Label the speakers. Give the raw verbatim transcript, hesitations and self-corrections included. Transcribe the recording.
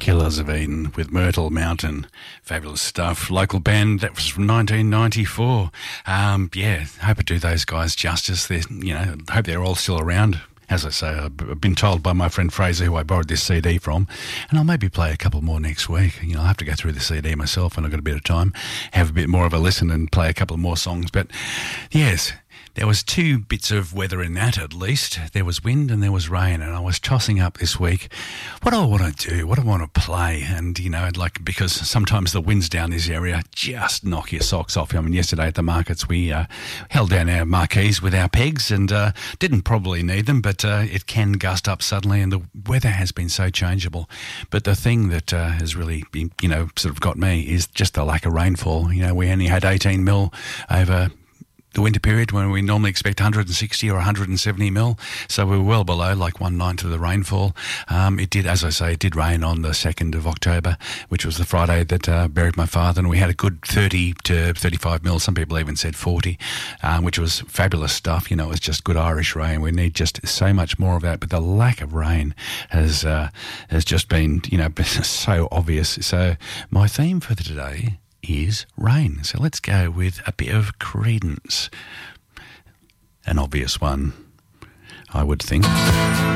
Speaker 1: Killers of Eden with Myrtle Mountain. Fabulous stuff. Local band, that was from nineteen ninety-four. Um, yeah, hope I do those guys justice. They're, you know, hope they're all still around. As I say, I've been told by my friend Fraser, who I borrowed this C D from, and I'll maybe play a couple more next week. You know, I'll have to go through the C D myself when I've got a bit of time, have a bit more of a listen and play a couple of more songs. But yes, there was two bits of weather in that, at least. There was wind and there was rain, and I was tossing up this week. What do I want to do? What do I want to play? And, you know, like, because sometimes the winds down this area just knock your socks off. I mean, yesterday at the markets, we uh, held down our marquees with our pegs and uh, didn't probably need them, but uh, it can gust up suddenly, and the weather has been so changeable. But the thing that uh, has really been, you know, sort of got me is just the lack of rainfall. You know, we only had eighteen mil over the winter period when we normally expect one hundred sixty or one hundred seventy mil, so we were well below, like one ninth of the rainfall. Um, it did, as I say, it did rain on the second of October, which was the Friday that uh, buried my father, and we had a good thirty to thirty-five mil. Some people even said forty, um, which was fabulous stuff. You know, it was just good Irish rain. We need just so much more of that, but the lack of rain has uh, has just been, you know, so obvious. So my theme for today is rain. So let's go with a bit of Creedence. An obvious one, I would think.